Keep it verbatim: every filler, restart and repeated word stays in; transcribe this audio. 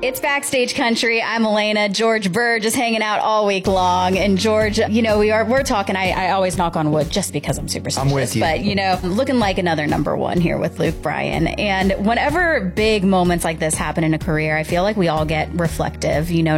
It's Backstage Country. I'm Elena. George Burr just hanging out all week long. And George, you know, we are, we're talking, I, I always knock on wood just because I'm superstitious. I'm with you. But, you know, looking like another number one here with Luke Bryan. And whenever big moments like this happen in a career, I feel like we all get reflective, you know,